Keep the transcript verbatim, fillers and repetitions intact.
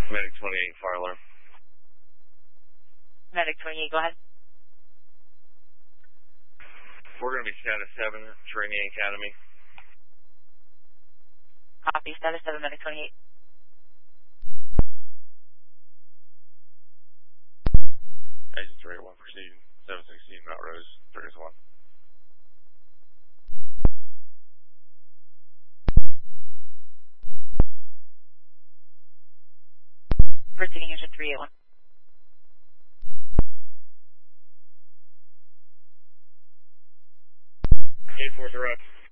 Medic twenty-eight, fire alarm. Medic twenty-eight, go ahead. We're going to be status seven, Training Academy. Copy, status seven, Medic twenty-eight. Agent three eight one, proceed. seven sixteen, Mount Rose, three is one. Proceeding engine three eight one. eight four direct.